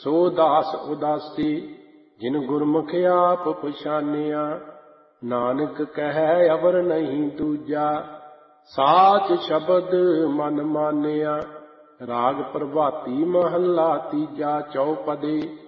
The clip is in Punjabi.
ਸੋ ਦਾਸ ਉਦਾਸੀ ਜਿਨ ਗੁਰਮੁਖ ਆਪ ਪਛਾਨਿਆ। ਨਾਨਕ ਕਹੈ ਅਵਰ ਨਹੀਂ ਦੂਜਾ, ਸਾਚ ਸ਼ਬਦ ਮਨ ਮਾਨਿਆ। ਰਾਗ ਪ੍ਰਭਾਤੀ ਮਹੱਲਾ ਤੀਜਾ। ਚੌਪਦੀ